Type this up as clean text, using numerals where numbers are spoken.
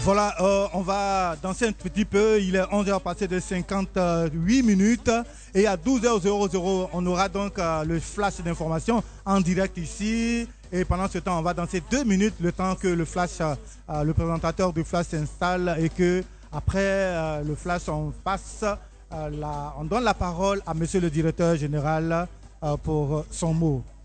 Voilà, on va danser un petit peu. Il est 11h passé de 58 minutes. Et à 12h00, on aura donc le flash d'information en direct ici. Et pendant ce temps, on va danser 2 minutes, le temps que le flash, le présentateur du flash s'installe et que après le flash, on passe, on donne la parole à monsieur le directeur général pour son mot.